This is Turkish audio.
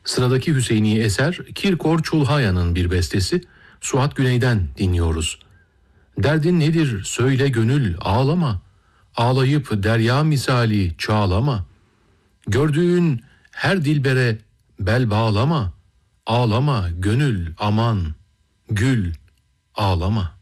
Sıradaki Hüseyini eser Kirkor Çulhaya'nın bir bestesi. Suat Güney'den dinliyoruz. Derdin nedir söyle gönül ağlama, ağlayıp derya misali çağlama. Gördüğün her dilbere bel bağlama, ağlama gönül aman, gül ağlama.